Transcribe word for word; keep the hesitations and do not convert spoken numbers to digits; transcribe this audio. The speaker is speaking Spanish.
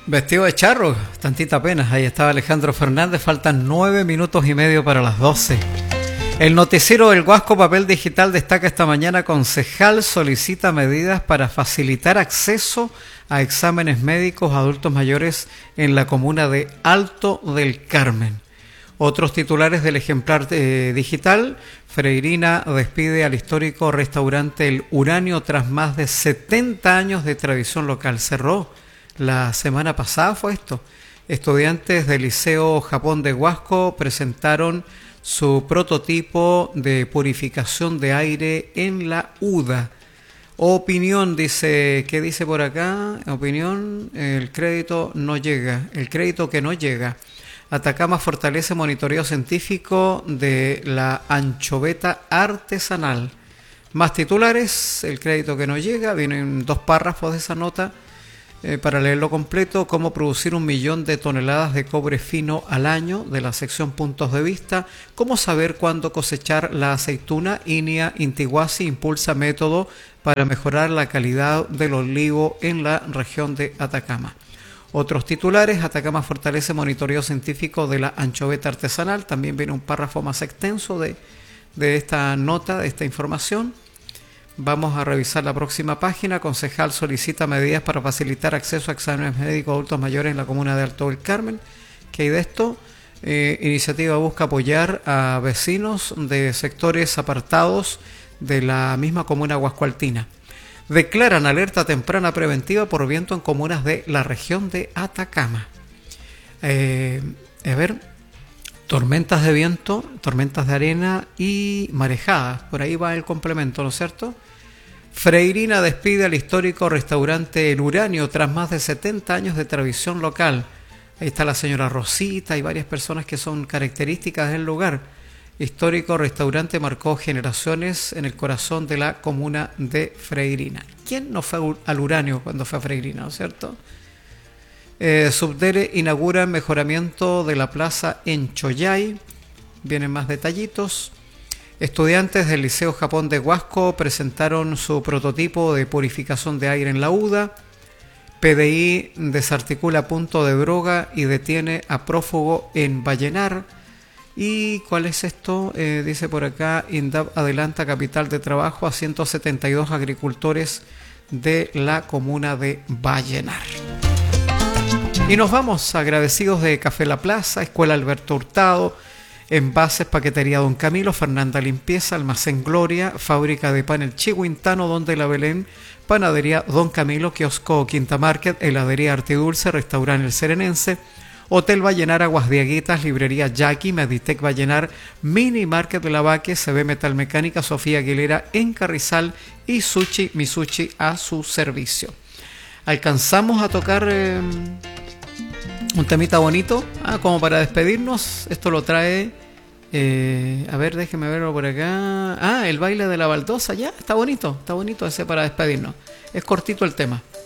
Vestido de charro, tantita pena. Ahí estaba Alejandro Fernández. Faltan nueve minutos y medio para las doce. El noticiero del Huasco Papel Digital destaca esta mañana: concejal solicita medidas para facilitar acceso a exámenes médicos a adultos mayores en la comuna de Alto del Carmen. Otros titulares del ejemplar eh, digital: Freirina despide al histórico restaurante El Uranio tras más de setenta años de tradición local. Cerró la semana pasada, fue esto. Estudiantes del Liceo Japón de Huasco presentaron su prototipo de purificación de aire en la U D A. Opinión, dice, ¿qué dice por acá? Opinión, el crédito no llega, el crédito que no llega. Atacama fortalece monitoreo científico de la anchoveta artesanal. Más titulares: el crédito que no llega, vienen dos párrafos de esa nota. Eh, para leerlo completo: cómo producir un millón de toneladas de cobre fino al año, de la sección puntos de vista. Cómo saber cuándo cosechar la aceituna. Inia Intiguasi impulsa método para mejorar la calidad del olivo en la región de Atacama. Otros titulares: Atacama fortalece monitoreo científico de la anchoveta artesanal. También viene un párrafo más extenso de, de esta nota, de esta información. Vamos a revisar la próxima página. Concejal solicita medidas para facilitar acceso a exámenes médicos a adultos mayores en la comuna de Alto del Carmen. ¿Qué hay de esto? Eh, iniciativa busca apoyar a vecinos de sectores apartados de la misma comuna huascoaltina. Declaran alerta temprana preventiva por viento en comunas de la región de Atacama. Eh, a ver, tormentas de viento, tormentas de arena y marejadas. Por ahí va el complemento, ¿no es cierto? Freirina despide al histórico restaurante El Uranio tras más de setenta años de tradición local. Ahí está la señora Rosita y varias personas que son características del lugar. Histórico restaurante marcó generaciones en el corazón de la comuna de Freirina. ¿Quién no fue al Uranio cuando fue a Freirina, ¿no es cierto? Eh, Subdere inaugura mejoramiento de la plaza en Choyay. Vienen más detallitos. Estudiantes del Liceo Japón de Huasco presentaron su prototipo de purificación de aire en la U D A. P D I desarticula punto de droga y detiene a prófugo en Vallenar. ¿Y cuál es esto? Eh, dice por acá: INDAP adelanta capital de trabajo a ciento setenta y dos agricultores de la comuna de Vallenar. Y nos vamos, agradecidos de Café La Plaza, Escuela Alberto Hurtado, Envases Paquetería Don Camilo, Fernanda Limpieza, Almacén Gloria, Fábrica de Pan El Chihuintano, Donde la Belén, Panadería Don Camilo, Kiosco Quinta Market, Heladería Artidulce, Restaurante El Serenense, Hotel Vallenar Aguas de Aguitas, Librería Jackie, Meditec Vallenar, Mini Market de la Vaque, C B Metal Mecánica, Sofía Aguilera en Carrizal y Sushi Misushi a su servicio. Alcanzamos a tocar eh, un temita bonito, ah, como para despedirnos. Esto lo trae, eh, a ver, déjeme verlo por acá. Ah, el baile de la baldosa, ya, está bonito, está bonito ese para despedirnos. Es cortito el tema.